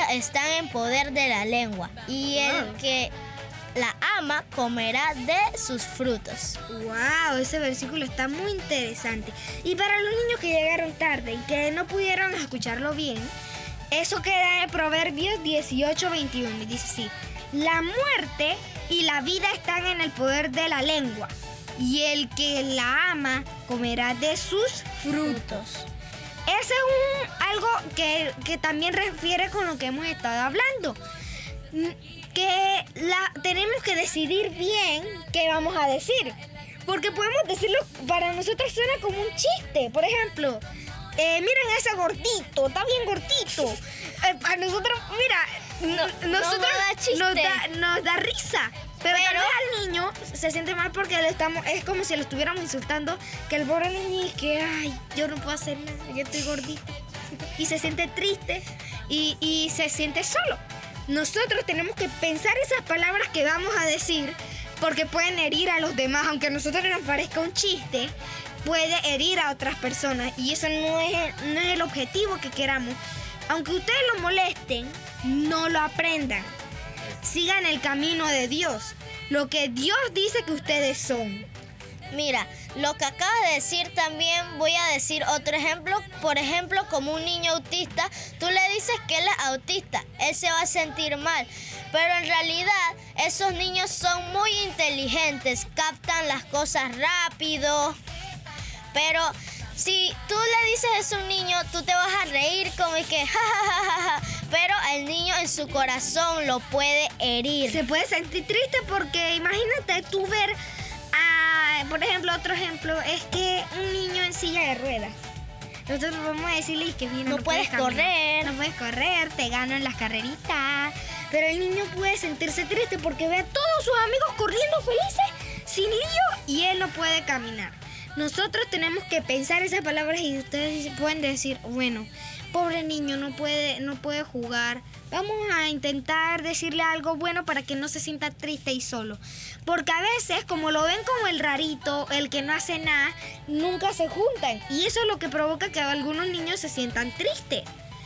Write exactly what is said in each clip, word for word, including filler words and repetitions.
están en poder de la lengua, y el que la ama comerá de sus frutos. Wow, ese versículo está muy interesante. Y para los niños que llegaron tarde y que no pudieron escucharlo bien, eso queda en Proverbios dieciocho veintiuno y dice así: la muerte y la vida están en el poder de la lengua, y el que la ama comerá de sus frutos. Ese es un, algo que, que también refiere con lo que hemos estado hablando. Que la, tenemos que decidir bien qué vamos a decir. Porque podemos decirlo, para nosotros suena como un chiste. Por ejemplo, eh, miren ese gordito, está bien gordito. Eh, para nosotros, mira, No, nosotros no da chiste. nos, da, nos da risa. Pero, Pero- tal vez al niño se siente mal porque le estamos, es como si lo estuviéramos insultando. Que el pobre niño es que, ay, yo no puedo hacer nada, yo estoy gordito. Y se siente triste y, y se siente solo. Nosotros tenemos que pensar esas palabras que vamos a decir, porque pueden herir a los demás. Aunque a nosotros nos parezca un chiste, puede herir a otras personas, y eso no es, no es el objetivo que queramos. Aunque ustedes lo molesten, no lo aprendan. Sigan el camino de Dios, lo que Dios dice que ustedes son. Mira, lo que acabas de decir también voy a decir otro ejemplo. Por ejemplo, como un niño autista, tú le dices que él es autista, él se va a sentir mal. Pero en realidad, esos niños son muy inteligentes, captan las cosas rápido. Pero si tú le dices eso a un niño, tú te vas a reír como que ja, ja, ja, ja, ja. Pero el niño en su corazón lo puede herir. Se puede sentir triste porque imagínate tú ver, a, por ejemplo, otro ejemplo es que un niño en silla de ruedas. Nosotros vamos a decirle que mira, No puedes caminar, correr. No puedes correr, te gano en las carreritas. Pero el niño puede sentirse triste porque ve a todos sus amigos corriendo felices, sin lío, y él no puede caminar. Nosotros tenemos que pensar esas palabras y ustedes pueden decir, bueno, pobre niño, no puede, no puede jugar. Vamos a intentar decirle algo bueno para que no se sienta triste y solo. Porque a veces, como lo ven como el rarito, el que no hace nada, nunca se juntan. Y eso es lo que provoca que algunos niños se sientan tristes.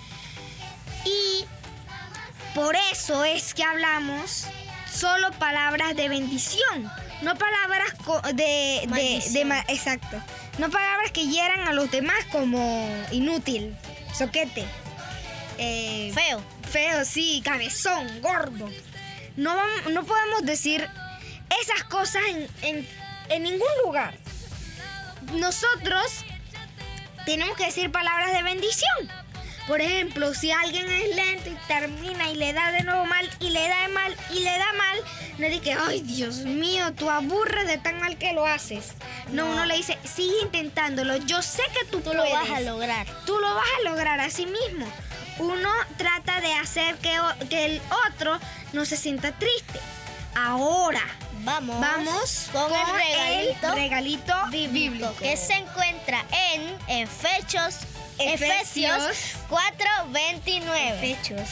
Y por eso es que hablamos solo palabras de bendición. No palabras co- de, de, de ma- exacto. No palabras que hieran a los demás como inútil, soquete, eh, Feo. feo, sí, cabezón, gordo. No, vam- no podemos decir esas cosas en, en, en ningún lugar. Nosotros tenemos que decir palabras de bendición. Por ejemplo, si alguien es lento y termina y le da de nuevo mal y le da mal y le da mal, no dice, ay Dios mío, tú aburres de tan mal que lo haces. No, No. uno le dice, sigue intentándolo, yo sé que tú, Tú puedes. lo vas a lograr. Tú lo vas a lograr a sí mismo. Uno trata de hacer que, o- que el otro no se sienta triste. Ahora, Vamos, vamos con, el regalito, el regalito bíblico, bíblico. que se encuentra en Efesios, Efesios Efesios cuatro veintinueve. Fechos.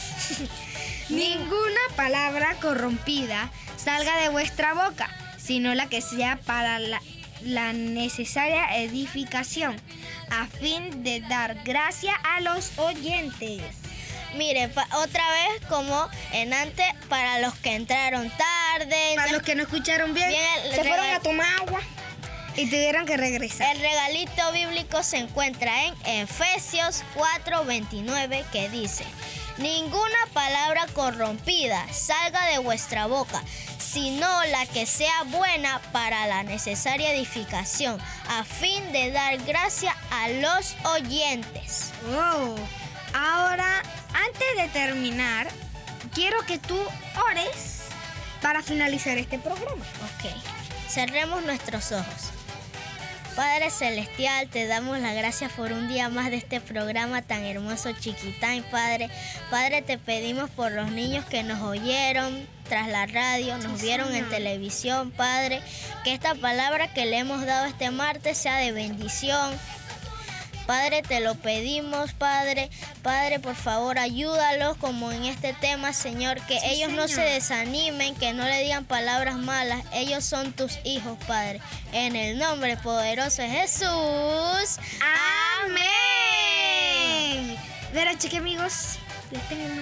Ninguna palabra corrompida salga de vuestra boca, sino la que sea para la, la necesaria edificación, a fin de dar gracia a los oyentes. Mire, pa- otra vez como en antes, para los que entraron tarde. Para los que no escucharon bien, Bien, el se fueron regal- a tomar agua y tuvieron que regresar. El regalito bíblico se encuentra en Efesios cuatro veintinueve, que dice: ninguna palabra corrompida salga de vuestra boca, sino la que sea buena para la necesaria edificación, a fin de dar gracia a los oyentes. Oh, ahora, antes de terminar, quiero que tú ores para finalizar este programa. Ok, cerremos nuestros ojos. Padre Celestial, te damos las gracias por un día más de este programa tan hermoso, Chiquitime, Padre. Padre, te pedimos por los niños que nos oyeron tras la radio, nos Sí, vieron en Señor. televisión, Padre. Que esta palabra que le hemos dado este martes sea de bendición. Padre, te lo pedimos, Padre. Padre, por favor, ayúdalos como en este tema, Señor. Que Sí, ellos no se Señor. desanimen, que no le digan palabras malas. Ellos son tus hijos, Padre. En el nombre poderoso de Jesús. ¡Amén! Pero, chique amigos, les tengo